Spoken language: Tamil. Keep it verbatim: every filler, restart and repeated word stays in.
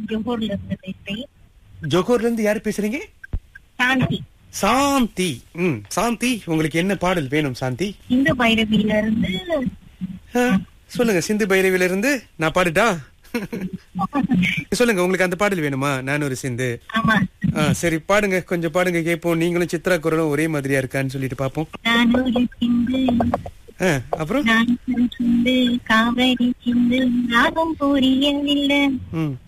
ஜோஹூர்ல இருந்து பேசுறேன். ஜோகூர்ல இருந்து யாரு பேசுறீங்க? சாந்தி. சாந்தி. ம் சாந்தி, உங்களுக்கு என்ன பாடல் வேணும் சாந்தி? இந்த பைரவியில இருந்து. ஆ, சொல்லுங்க. சிந்து பைரவில இருந்து நான் பாடுட்டா? சொல்லுங்க, உங்களுக்கு அந்த பாடல் வேணுமா? நான் ஒரு சிந்து. ஆமா. ஆ சரி, பாடுங்க, கொஞ்சம் பாடுங்க கேட்போம். நீங்களும் சித்ரா குரலும் ஒரே மாதிரியா இருக்கான்னு சொல்லிட்டு பாப்போம். நான் ஒரு சிந்து. ஆ, அப்புறம் நான் ஒரு சிந்து காவிரி சிந்து ராகம் புரியவில்லை. ம்